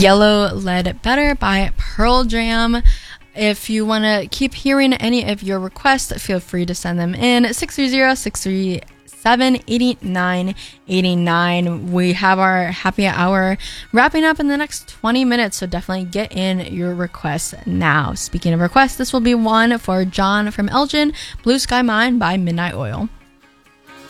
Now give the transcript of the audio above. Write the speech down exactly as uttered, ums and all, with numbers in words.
Yellow Lead Better by Pearl Jam. If you want to keep hearing any of your requests, feel free to send them in six three zero, six three seven, eight nine eight nine. We have our happy hour wrapping up in the next twenty minutes, so definitely get in your requests now. Speaking of requests, this will be one for John from Elgin, Blue Sky Mine by Midnight Oil.